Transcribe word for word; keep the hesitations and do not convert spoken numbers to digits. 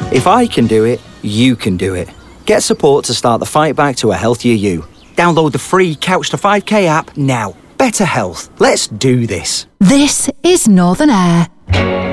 If I can do it, you can do it. Get support to start the fight back to a healthier you. Download the free Couch to five K app now. Better health. Let's do this. This is Northern Air.